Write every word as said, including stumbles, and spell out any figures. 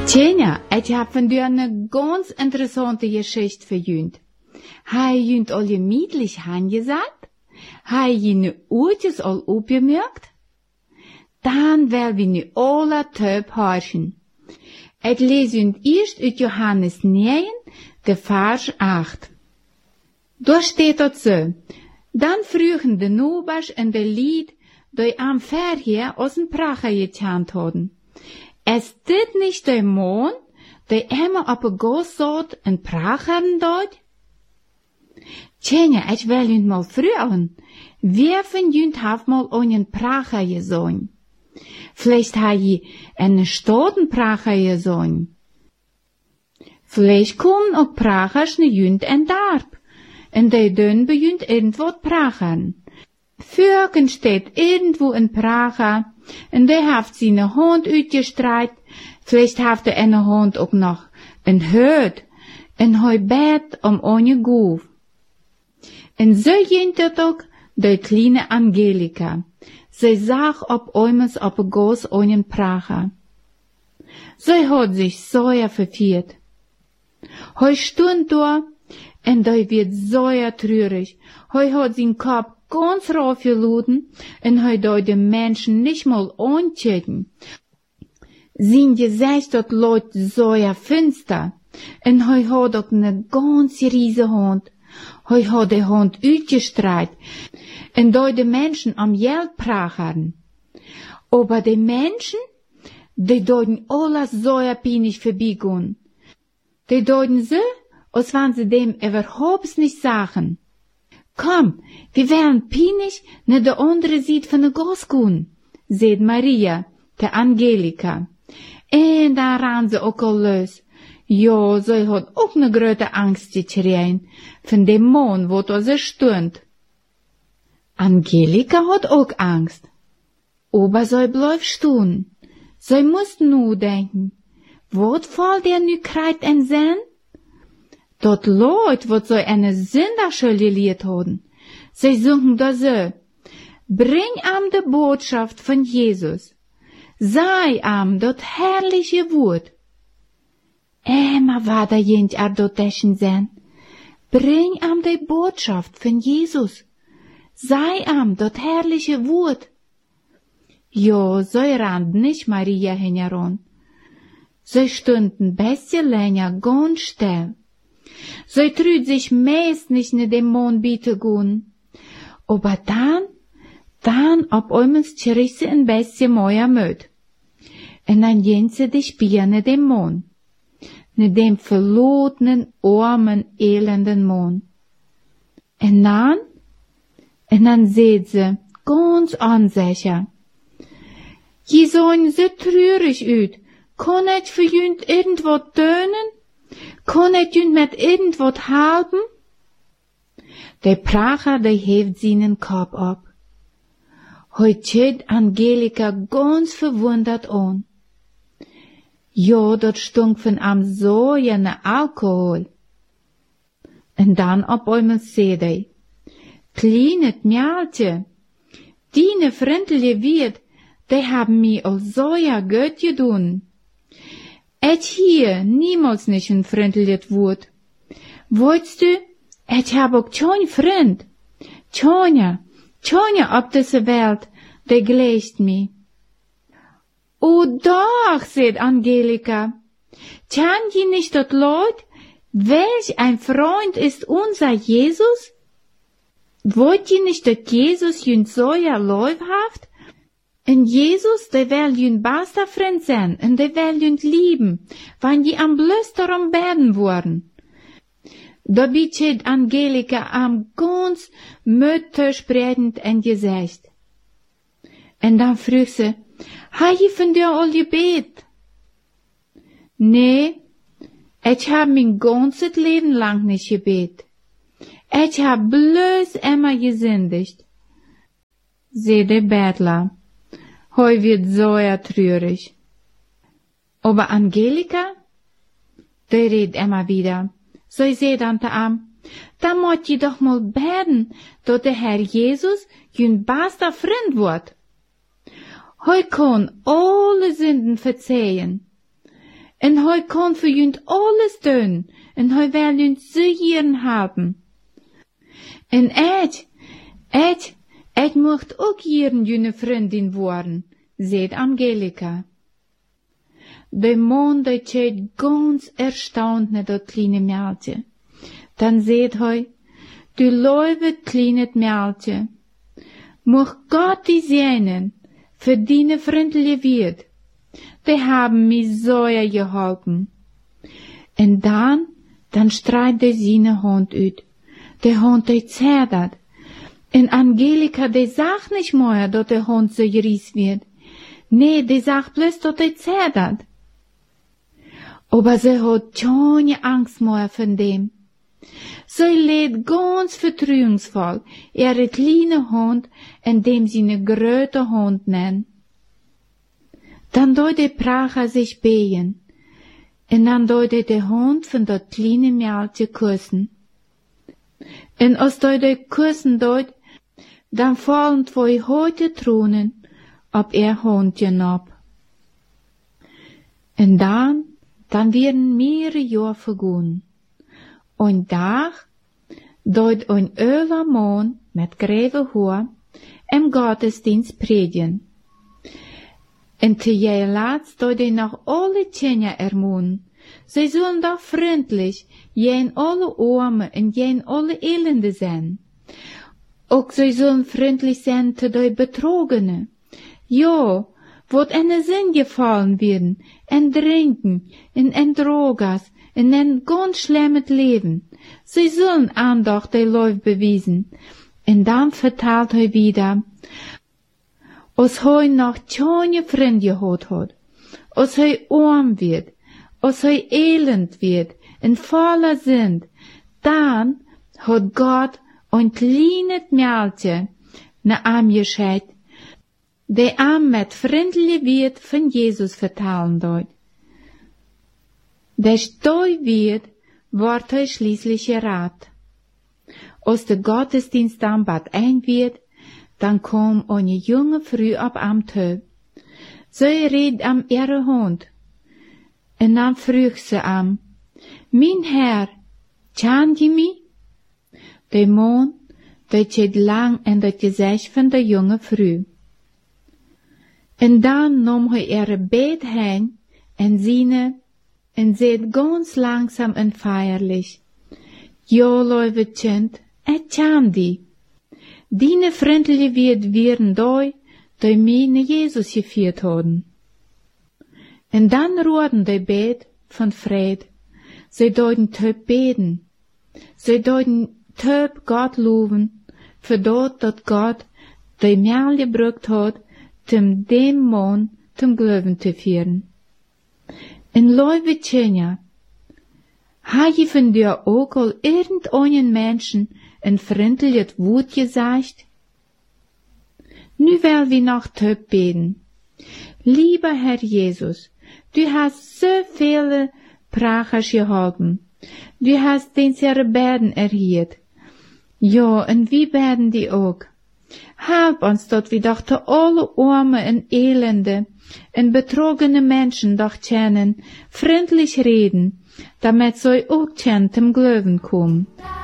Tjena, ich hab von dir eine ganz interessante Geschichte für jünd. Hei jünd all gemütlich angesagt? Hei jene Uhrtjes all aufgemerkt? Dann will wir nu alle töp horchen. Ich lese jünd erst uit Johannes neun, de Vers acht. Da steht dort so, dann frügen de Nobers en de Lied, die am Verheer aus dem Pracher getannt hadden. Es dit nicht de Mond, die immer op een gossot en Prachern dort? Tjena, ich will jünd mal fragen, wer von jünd hat mal einen Pracher gesungen? Vielleicht ha je einen Stotenpracher gesungen. Vielleicht kommen auch Prachers ne jünd en Darb, en die dünn bejünd irgendwo Prachern. Fürken steht irgendwo ein Pracher, en der haft seine Hund uitgestreit, vielleicht haft er eine Hund auch noch ein Hüt, en hoi bet om ohne Guf. En so jint het ook de kleine Angelika. Sie sag ob oimers op een gos ohne Pracher. Sie hat sich so verfiert. Hoi stund da, en doi wird so trürig. Hoi hat sein Kopf ganz raufgeluden, en hoi doi de Menschen nicht mal anchecken. Sein Gesicht dort lot so finster, en hoi hat auch ne ganz riese Hund. Hoi hat de Hund uitgestreit, en doi de Menschen am Geld prachern. Aber de Menschen, die deuten alles so pinig vorbeigun. Die deuten so, als wenn sie dem überhaupt nicht sagen. Komm, wir werden pinig ne de andere Seite von de Gas gun, seht Maria, de Angelika. En da ran sie ook al los. Ja, sie hat auch ne grote Angst gekriegt, von dem Mond, wo da sie stund. Angelika hat auch Angst. Aber sie bleibt stehen. Sie muss nur denken, wat fall der nu kreit en sen? Dort Leut, wat sie eine Sünderschuld geliert haben. Sie singen da so, bring am de Botschaft von Jesus. Sei am dort herrliche Wort. Emma war da jent ar dort deschen sen. Bring am de Botschaft von Jesus. Sei am dort herrliche Wort. Jo, so rannten nicht Maria heran. Sie stunden bisschen länger ganz still. Sie trüd sich meist nicht ne dem Mond biete gun. Aber dann, dann ob oimens chirich sie ein bisschen moja möd. En dann jent sie die Spierne dem Mond. Ne dem verlotenen, armen, elenden Mond. En dann, en dann seht sie ganz unsicher. Je sollen so trürig uit. Kann ich für jünd irgendwat tönen? Kann ich jünd mit irgendwat halten? Der Pracher, der hebt seinen Kopf ab. Heut schaut Angelika ganz verwundert an. Ja, dort stunk von am so jene Alkohol. Und dann ab einmal seht er, kleines Mjaaltje, die ne freundliche Wirt, die haben mir all so ja gut gedun. Et hier niemals nicht ein freundliches Wort. Wolltest du, et hab auch kein Freund. Tjonja, Tjonja ob diese Welt, die gleicht mir. Oh doch, seht Angelika, tjan je nicht dort Leut, welch ein Freund ist unser Jesus? Wollt ihr nicht dort Jesus jünd so ja leubhaft? En Jesus, der will jünd bester Freund sein, en der will jünd lieben, wann die am bloß darum werden wurden. Da bittet Angelika am ganz mütterlich bredend en Gesicht. En dann frug sie, ha je von dir all gebet? Nee, ich hab mein ganzes Leben lang nicht gebet. Ich hab bloß immer gesündigt. Seh der Bettler. Heu wird so traurig. Aber Angelika, der redet immer wieder. So ich seh Tante Am, da mott je doch mal beten, dass der Herr Jesus jün bester Freund wird. Heu kann alle Sünden verzeihen. En hij kan voor junt alles doen, en hij wil junt zo jaren hebben. En Ed, Ed, Ed mocht ook jaren junne vriendin worden, zei Angelika. De man die kijkt ganz erstaunt naar dat kleine meisje. Dan zei hij, du lieve kleine meisje, mocht God die segnen für deine vriendelijke wied. Die haben mir sehr geholpen. En dan, dan streicht de seine Hand uit. De Hand die zerdert. En Angelika, die sagt nicht mehr, dass der Hund so geries wird. Nee, die sagt bloß, dass die zerdert. Aber sie hat keine Angst mehr von dem. Sie lädt ganz vertrauensvoll ihre kleine Hund, indem sie eine große Hund nennt. Dann deut der Pracher sich behen, und dann deut der Hund von dat kleine Mädchen küssen. Und als deut der küssen deut, dann fallen zwei heute Tränen ob ihr Hundchen ab. Und dann, dann werden mehrere Jahre vergehen. Und da, deut ein över Mann mit greve Haar im Gottesdienst predigen. Und zu ihr Latz deut er noch alle Kinder ermahnen, sie sollen doch freundlich, jen alle Arme und jen alle Elende sein. Auch sie sollen freundlich sein zu den Betrogenen. Ja, wird eine Sinn gefallen werden, en Trinken, en en Drogas, en en ganz schlimmes Leben. Sie sollen Andacht der Leute bewiesen. Und dann vertelt er wieder, als er noch keine Freunde gehabt hat, als er arm wird, als er elend wird, en voller sind, dann hat Gott ein kleines Mädchen nach ihm geschickt, der ihm mit freundliche Wort von Jesus vertellen dort. Der stoi wird, ward er schließlich gerat. Als der Gottesdienst dann bad ein wird, dann kam eine junge Frau ab am Töb. Sie redet am ihre Hund. Und dann frug sie am, mein Herr, kann die mich? Der Mann, der steht lang in das Gesicht von der jungen Frau. Und dann nahm er ihre Bett hin und seine, und seht ganz langsam und feierlich. Ja, liebe Kind, er kann die. Deine freundliche wird werden da, die meine Jesus geführt haben. Und dann rührten die Bett von Fried. Sie deuten töp beten. Sie deuten töp Gott loben, für dort, dat Gott die Mehl gebrückt hat, zum dem Mann zum Glauben zu führen. En lieve Kinder, ha je von dir auch al irgendeinen Menschen ein freundliches Wort gesagt? Nu will wir noch töp beten. Lieber Herr Jesus, du hast so viele Prachers geholfen. Du hast den Beten erhielt. Ja, und wie beten die auch? Help uns, dat wir doch zu alle Arme und Elende und betrogene Menschen doch kennen, freundlich reden, damit sie auch zum Glauben kommen.